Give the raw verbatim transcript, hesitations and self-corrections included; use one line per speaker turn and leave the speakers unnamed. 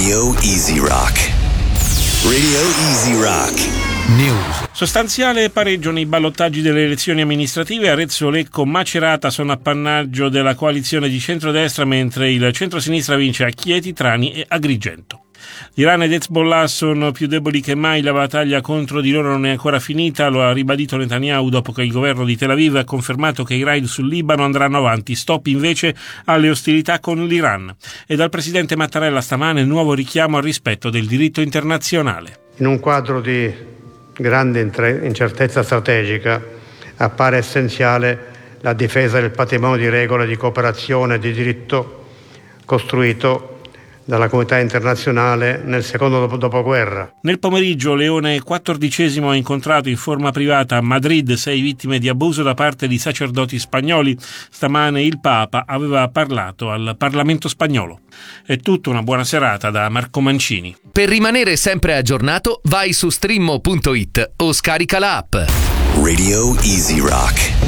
Radio Easy Rock. Radio Easy Rock. News.
Sostanziale pareggio nei ballottaggi delle elezioni amministrative. Arezzo, Lecco, Macerata sono appannaggio della coalizione di centrodestra, mentre il centrosinistra vince a Chieti, Trani e Agrigento. Iran ed Hezbollah sono più deboli che mai, la battaglia contro di loro non è ancora finita, lo ha ribadito Netanyahu dopo che il governo di Tel Aviv ha confermato che i raid sul Libano andranno avanti, stop invece alle ostilità con l'Iran. E dal presidente Mattarella stamane nuovo richiamo al rispetto del diritto internazionale.
In un quadro di grande incertezza strategica appare essenziale la difesa del patrimonio di regole di cooperazione e di diritto costruito dalla comunità internazionale nel secondo dopoguerra.
Nel pomeriggio Leone quattordicesimo ha incontrato in forma privata a Madrid sei vittime di abuso da parte di sacerdoti spagnoli. Stamane il Papa aveva parlato al Parlamento spagnolo. È tutto, una buona serata da Marco Mancini.
Per rimanere sempre aggiornato vai su streammo punto it o scarica la app.
Radio Easy Rock.